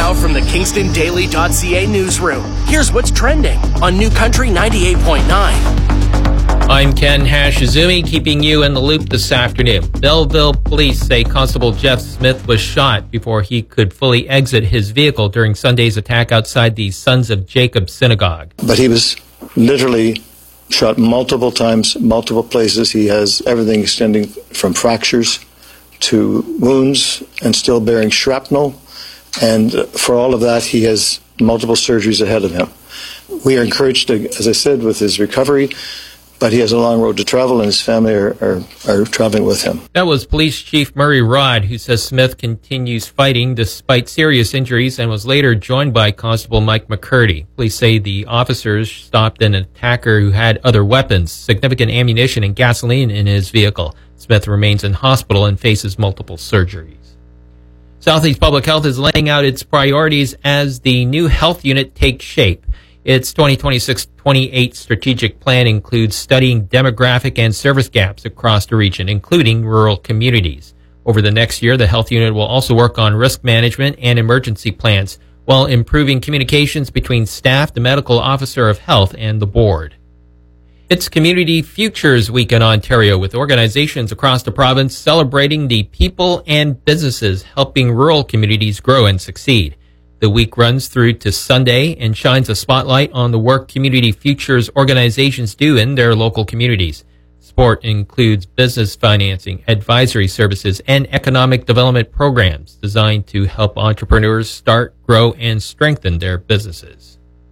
Now from the KingstonDaily.ca newsroom, here's what's trending on New Country 98.9. I'm Ken Hashizumi, keeping you in the loop this afternoon. Belleville police say Constable Jeff Smith was shot before he could fully exit his vehicle during Sunday's attack outside the Sons of Jacob synagogue. But he was literally shot multiple times, multiple places. He has everything extending from fractures to wounds and still bearing shrapnel. And for all of that, he has multiple surgeries ahead of him. We are encouraged, as I said, with his recovery. But he has a long road to travel, and his family are traveling with him. That was Police Chief Murray Rod, who says Smith continues fighting despite serious injuries and was later joined by Constable Mike McCurdy. Police say the officers stopped an attacker who had other weapons, significant ammunition, and gasoline in his vehicle. Smith remains in hospital and faces multiple surgeries. Southeast Public Health is laying out its priorities as the new health unit takes shape. Its 2026-28 strategic plan includes studying demographic and service gaps across the region, including rural communities. Over the next year, the health unit will also work on risk management and emergency plans, while improving communications between staff, the medical officer of health, and the board. It's Community Futures Week in Ontario, with organizations across the province celebrating the people and businesses helping rural communities grow and succeed. The week runs through to Sunday and shines a spotlight on the work Community Futures organizations do in their local communities. Support includes business financing, advisory services, and economic development programs designed to help entrepreneurs start, grow, and strengthen their businesses.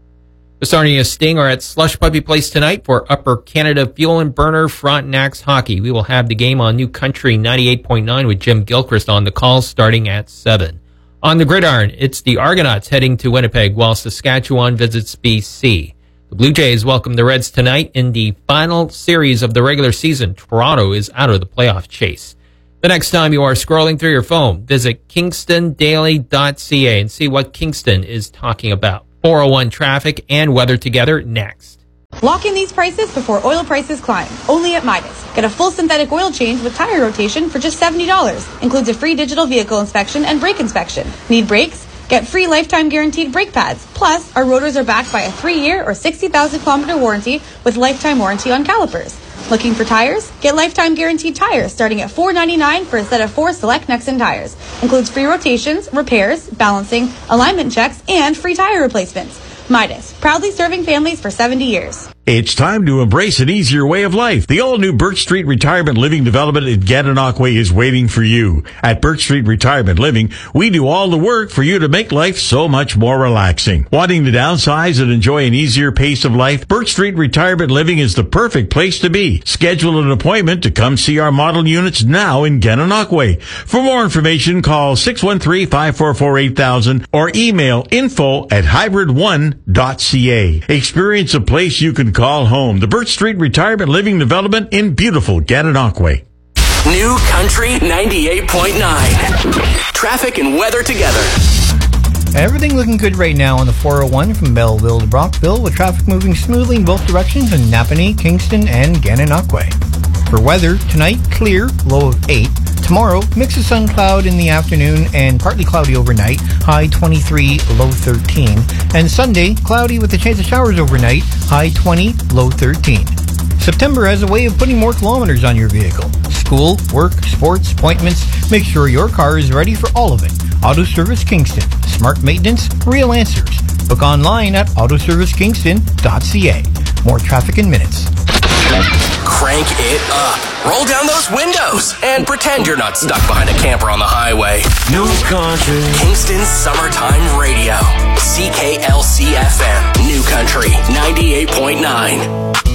Sarnia Sting are at Slush Puppy Place tonight for Upper Canada Fuel and Burner Frontenacs Hockey. We will have the game on New Country 98.9 with Jim Gilchrist on the call starting at 7. On the gridiron, it's the Argonauts heading to Winnipeg while Saskatchewan visits BC. The Blue Jays welcome the Reds tonight in the final series of the regular season. Toronto is out of the playoff chase. The next time you are scrolling through your phone, visit KingstonDaily.ca and see what Kingston is talking about. 401 traffic and weather together next. Lock in these prices before oil prices climb. Only at Midas. Get a full synthetic oil change with tire rotation for just $70. Includes a free digital vehicle inspection and brake inspection. Need brakes? Get free lifetime guaranteed brake pads. Plus, our rotors are backed by a 3-year or 60,000-kilometer warranty with lifetime warranty on calipers. Looking for tires? Get lifetime guaranteed tires starting at $4.99 for a set of 4 select Nexen tires. Includes free rotations, repairs, balancing, alignment checks, and free tire replacements. Midas, proudly serving families for 70 years. It's time to embrace an easier way of life. The all-new Birch Street Retirement Living Development in Gananoque is waiting for you. At Birch Street Retirement Living, we do all the work for you to make life so much more relaxing. Wanting to downsize and enjoy an easier pace of life? Birch Street Retirement Living is the perfect place to be. Schedule an appointment to come see our model units now in Gananoque. For more information, call 613-544-8000 or email info@hybrid1.ca. Experience a place you can call home. The Birch Street Retirement Living Development in beautiful Gananoque. New Country 98.9. Traffic and weather together. Everything looking good right now on the 401 from Belleville to Brockville, with traffic moving smoothly in both directions in Napanee, Kingston, and Gananoque. For weather, tonight, clear, low of 8. Tomorrow, mix of sun cloud in the afternoon and partly cloudy overnight, high 23, low 13. And Sunday, cloudy with a chance of showers overnight, high 20, low 13. September has a way of putting more kilometers on your vehicle. School, work, sports, appointments, make sure your car is ready for all of it. Auto Service Kingston. Smart maintenance, real answers. Book online at autoservicekingston.ca. More traffic in minutes. Crank it up. Roll down those windows and pretend you're not stuck behind a camper on the highway. New Country. Kingston's Summertime Radio. CKLC FM. New Country 98.9.